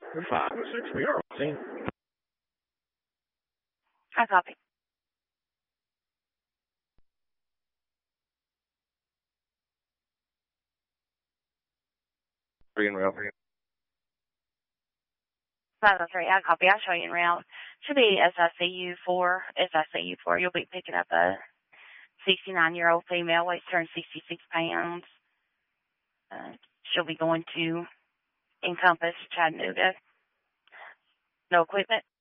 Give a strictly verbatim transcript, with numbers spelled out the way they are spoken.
Five oh six, we are on scene. I copy. Three in rail. five oh three, I copy. I'll show you in route. Should be S I C U four. S I C U four. You'll be picking up a sixty-nine-year-old female, weighs two hundred sixty-six pounds. Uh, she'll be going to Encompass, Chattanooga. No equipment.